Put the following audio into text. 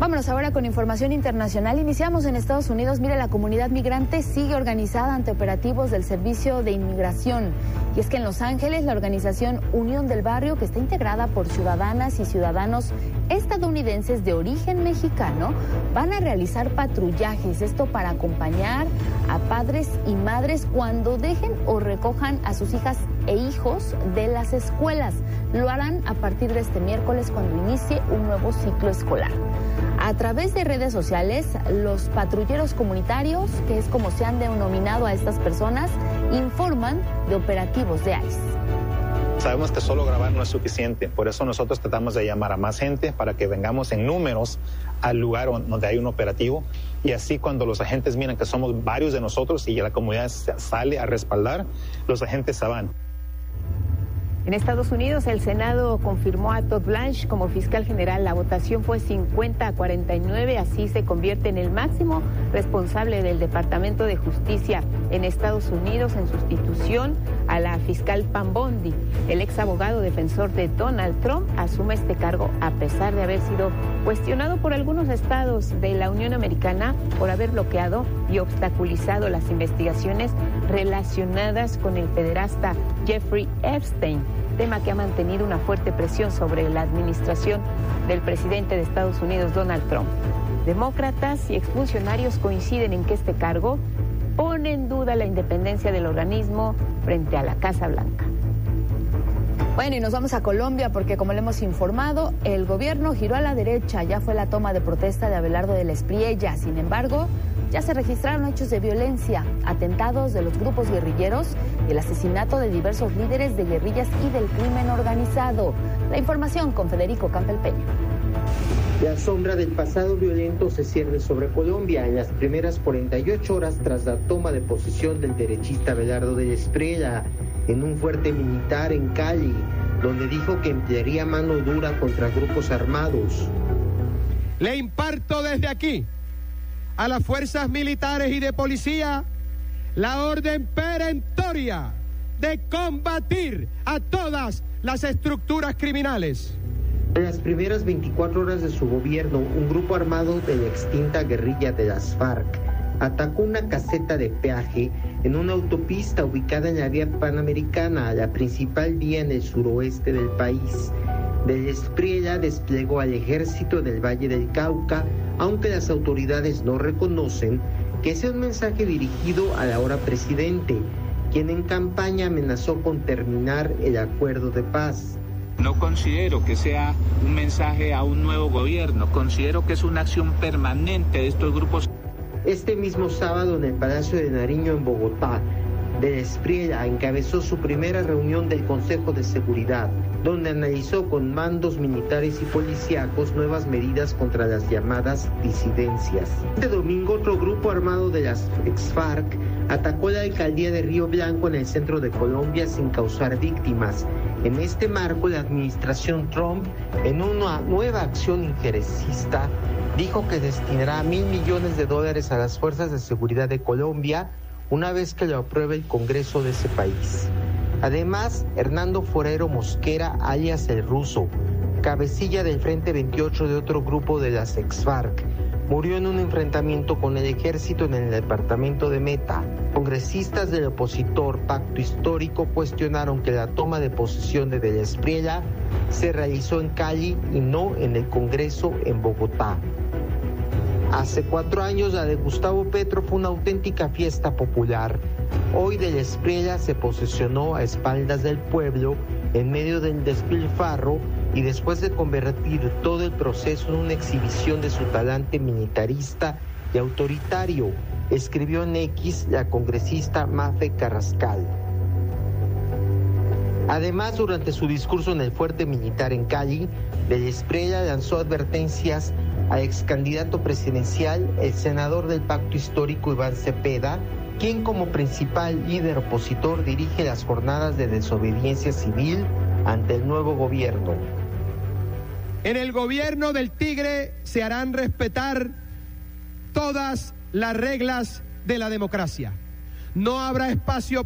Vámonos ahora con información internacional. Iniciamos en Estados Unidos. Mire, la comunidad migrante sigue organizada ante operativos del Servicio de Inmigración. Y es que en Los Ángeles, la organización Unión del Barrio, que está integrada por ciudadanas y ciudadanos estadounidenses de origen mexicano, van a realizar patrullajes. Esto para acompañar a padres y madres cuando dejen o recojan a sus hijas e hijos de las escuelas. Lo harán a partir de este miércoles, cuando inicie un nuevo ciclo escolar. A través de redes sociales, los patrulleros comunitarios, que es como se han denominado a estas personas, informan de operativos de ICE. Sabemos que solo grabar no es suficiente, por eso nosotros tratamos de llamar a más gente para que vengamos en números al lugar donde hay un operativo, y así cuando los agentes miran que somos varios de nosotros y la comunidad sale a respaldar, los agentes se van. En Estados Unidos, el Senado confirmó a Todd Blanche como fiscal general. La votación fue 50-49, así se convierte en el máximo responsable del Departamento de Justicia en Estados Unidos, en sustitución a la fiscal Pam Bondi. El ex abogado defensor de Donald Trump asume este cargo a pesar de haber sido cuestionado por algunos estados de la Unión Americana por haber bloqueado y obstaculizado las investigaciones relacionadas con el pederasta Jeffrey Epstein, tema que ha mantenido una fuerte presión sobre la administración del presidente de Estados Unidos, Donald Trump. Demócratas y exfuncionarios coinciden en que este cargo pone en duda la independencia del organismo frente a la Casa Blanca. Bueno, y nos vamos a Colombia porque, como le hemos informado, el gobierno giró a la derecha. Ya fue la toma de protesta de Abelardo de la Espriella. Sin embargo, ya se registraron hechos de violencia, atentados de los grupos guerrilleros y el asesinato de diversos líderes de guerrillas y del crimen organizado. La información con Federico Campbell Peña. La sombra del pasado violento se cierne sobre Colombia en las primeras 48 horas tras la toma de posesión del derechista Abelardo de la Espriella en un fuerte militar en Cali, donde dijo que emplearía mano dura contra grupos armados. Le imparto desde aquí a las fuerzas militares y de policía la orden perentoria de combatir a todas las estructuras criminales. En las primeras 24 horas de su gobierno, un grupo armado de la extinta guerrilla de las FARC atacó una caseta de peaje en una autopista ubicada en la vía Panamericana, la principal vía en el suroeste del país. De la Espriella desplegó al ejército del Valle del Cauca, aunque las autoridades no reconocen que sea un mensaje dirigido al ahora presidente, quien en campaña amenazó con terminar el acuerdo de paz. No considero que sea un mensaje a un nuevo gobierno, considero que es una acción permanente de estos grupos. Este mismo sábado en el Palacio de Nariño en Bogotá, de la Espriella encabezó su primera reunión del Consejo de Seguridad, donde analizó con mandos militares y policíacos nuevas medidas contra las llamadas disidencias. Este domingo, otro grupo armado de las ex-FARC atacó la alcaldía de Río Blanco en el centro de Colombia sin causar víctimas. En este marco, la administración Trump, en una nueva acción injerencista, dijo que destinará $1.000 millones a las fuerzas de seguridad de Colombia una vez que lo apruebe el Congreso de ese país. Además, Hernando Forero Mosquera, alias El Ruso, cabecilla del Frente 28 de otro grupo de las ex-FARC, murió en un enfrentamiento con el ejército en el departamento de Meta. Congresistas del opositor Pacto Histórico cuestionaron que la toma de posesión de la Espriella se realizó en Cali y no en el Congreso en Bogotá. Hace 4 años la de Gustavo Petro fue una auténtica fiesta popular. Hoy de la Espriella se posesionó a espaldas del pueblo en medio del despilfarro y después de convertir todo el proceso en una exhibición de su talante militarista y autoritario, escribió en X la congresista Mafe Carrascal. Además, durante su discurso en el fuerte militar en Cali, de la Espriella lanzó advertencias al ex candidato presidencial, el senador del Pacto Histórico Iván Cepeda, quien como principal líder opositor dirige las jornadas de desobediencia civil ante el nuevo gobierno. En el gobierno del Tigre se harán respetar todas las reglas de la democracia. No habrá espacio